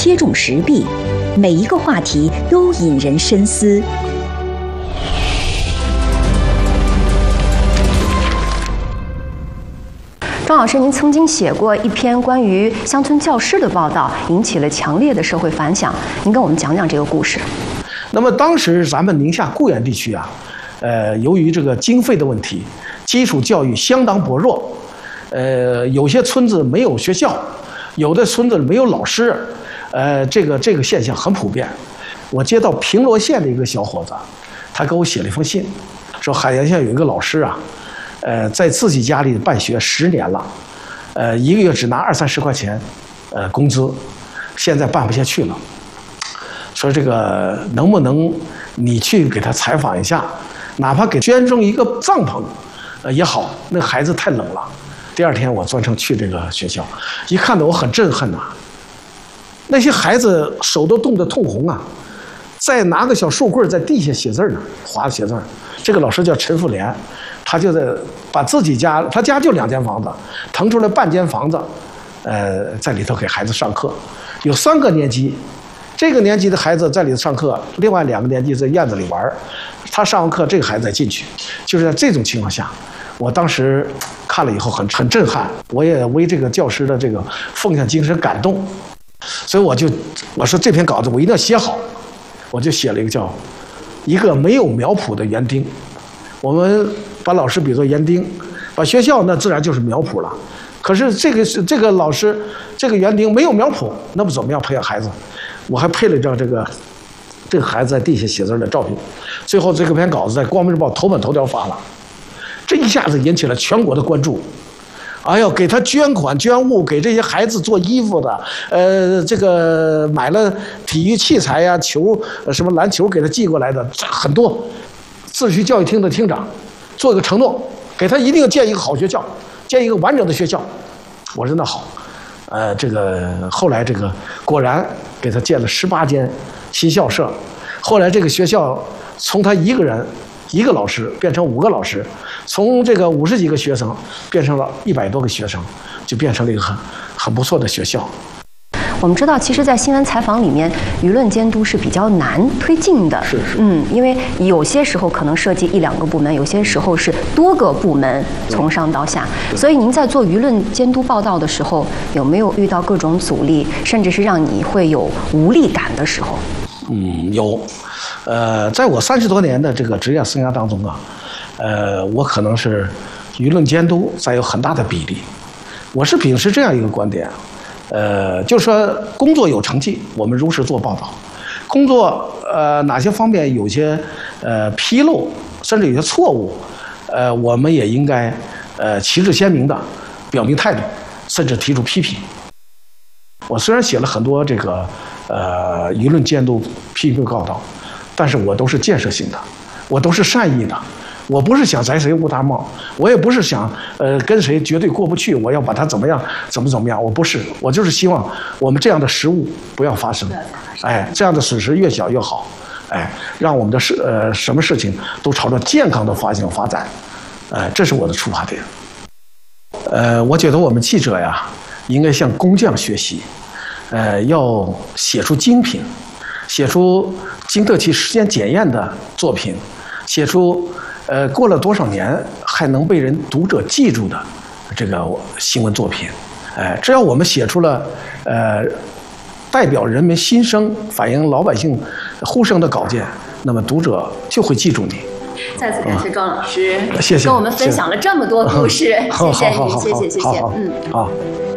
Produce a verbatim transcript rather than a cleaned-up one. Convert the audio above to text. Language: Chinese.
切中时弊，每一个话题都引人深思。 庄老师，您曾经写过一篇关于乡村教师的报道，引起了强烈的社会反响。您跟我们讲讲这个故事。 那么当时咱们宁夏固原地区啊，呃，由于这个经费的问题，基础教育相当薄弱，呃，有些村子没有学校，有的村子没有老师，呃，这个这个现象很普遍。我接到平罗县的一个小伙子，他给我写了一封信，说海盐县有一个老师啊。呃，在自己家里办学十年了，呃，一个月只拿二三十块钱，呃，工资，现在办不下去了。说这个能不能你去给他采访一下，哪怕给捐赠一个帐篷，呃也好。那孩子太冷了。第二天我专程去这个学校，一看到我很震撼呐、啊。那些孩子手都冻得通红啊，再拿个小树棍在地下写字呢，划写字。这个老师叫陈富莲。他就在把自己家，他家就两间房子，腾出来半间房子，呃，在里头给孩子上课，有三个年级，这个年级的孩子在里头上课，另外两个年级在院子里玩，他上完课，这个孩子再进去，就是在这种情况下，我当时看了以后很很震撼，我也为这个教师的这个奉献精神感动，所以我就我说这篇稿子我一定要写好，我就写了一个叫一个没有苗圃的园丁，我们。把老师比作园丁，把学校那自然就是苗圃了。可是这个是这个老师，这个园丁没有苗圃，那么怎么样培养孩子？我还配了一张这个这个孩子在地下写字的照片。最后这个篇稿子在《光明日报》头版头条发了，这一下子引起了全国的关注。哎呦，给他捐款捐物，给这些孩子做衣服的，呃，这个买了体育器材呀、球什么篮球给他寄过来的很多。自治区教育厅的厅长。做一个承诺，给他一定要建一个好学校，建一个完整的学校。我说那好，呃，这个后来这个果然给他建了十八间新校舍。后来这个学校从他一个人一个老师变成五个老师，从这个五十几个学生变成了一百多个学生，就变成了一个很很不错的学校。 我们知道，其实，在新闻采访里面，舆论监督是比较难推进的。 是是。 嗯，因为有些时候可能涉及一两个部门，有些时候是多个部门从上到下。所以您在做舆论监督报道的时候，有没有遇到各种阻力，甚至是让你会有无力感的时候？ 嗯，有。呃，在我三十多年的这个职业生涯当中啊，呃，我可能是舆论监督占有很大的比例。我是秉持这样一个观点。呃，就说工作有成绩，我们如实做报道；工作呃哪些方面有些呃纰漏，甚至有些错误，呃，我们也应该呃旗帜鲜明的表明态度，甚至提出批评。我虽然写了很多这个呃舆论监督批评报道，但是我都是建设性的，我都是善意的。我不是想摘谁乌大帽，我也不是想呃跟谁绝对过不去，我要把他怎么样怎么怎么样，我不是，我就是希望我们这样的失误不要发生，哎，这样的损失越小越好，哎，让我们的事呃什么事情都朝着健康的方向发展，呃，这是我的出发点。呃，我觉得我们记者呀，应该向工匠学习，呃，要写出精品，写出经得起时间检验的作品，写出。呃，过了多少年还能被人读者记住的这个新闻作品，呃，只要我们写出了呃代表人民心声、反映老百姓呼声的稿件，那么读者就会记住你。 再次感谢庄老师， 谢谢， 跟我们分享了这么多故事，谢谢你， 好好好好谢谢谢谢， 嗯，好。